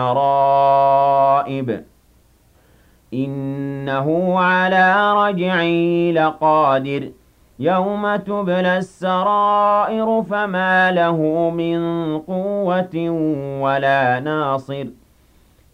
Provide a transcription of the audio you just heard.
الترائب إنه على رجعه لقادر يوم تبلى السرائر فما له من قوة ولا ناصر